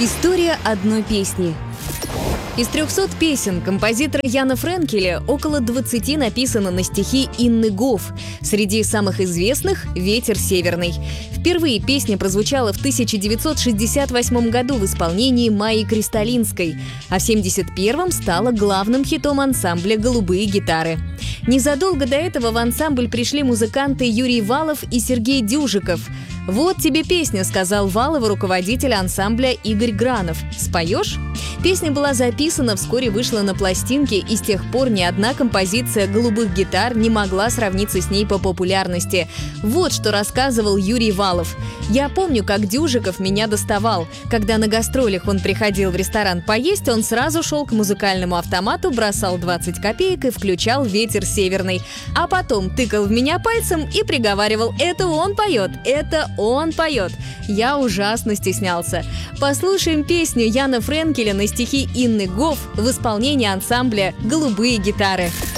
История одной песни. Из 300 песен композитора Яна Френкеля около 20 написано на стихи Инны Гофф. Среди самых известных «Ветер северный». Впервые песня прозвучала в 1968 году в исполнении Майи Кристалинской, а в 1971 стала главным хитом ансамбля «Голубые гитары». Незадолго до этого в ансамбль пришли музыканты Юрий Валов и Сергей Дюжиков. «Вот тебе песня», — сказал Валову руководитель ансамбля Игорь Гранов. «Споешь?» Песня была записана, вскоре вышла на пластинке, и с тех пор ни одна композиция «Голубых гитар» не могла сравниться с ней по популярности. Вот что рассказывал Юрий Валов. «Я помню, как Дюжиков меня доставал. Когда на гастролях он приходил в ресторан поесть, он сразу шел к музыкальному автомату, бросал 20 копеек и включал «Ветер северный». А потом тыкал в меня пальцем и приговаривал: «Это он поет, это он поет». Я ужасно стеснялся. Послушаем песню Яна Френкеля на стихи Инны Гофф в исполнении ансамбля «Голубые гитары».